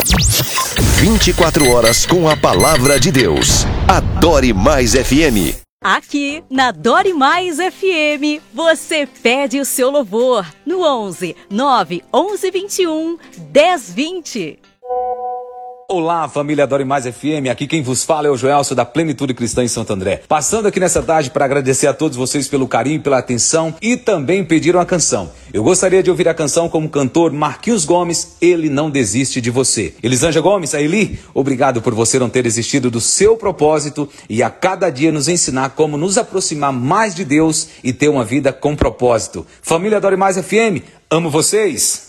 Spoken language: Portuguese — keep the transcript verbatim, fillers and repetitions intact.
vinte e quatro horas com a palavra de Deus. Adore Mais F M. Aqui na Adore Mais F M, você pede o seu louvor no onze nove onze vinte e um dez vinte. Olá, família Adore Mais F M, aqui quem vos fala é o Joelso da Plenitude Cristã em Santo André. Passando aqui nessa tarde para agradecer a todos vocês pelo carinho, pela atenção e também pediram a canção. Eu gostaria de ouvir a canção como cantor Marquinhos Gomes, Ele Não Desiste de Você. Elisângela Gomes, a Eli, obrigado por você não ter desistido do seu propósito e a cada dia nos ensinar como nos aproximar mais de Deus e ter uma vida com propósito. Família Adore Mais F M, amo vocês!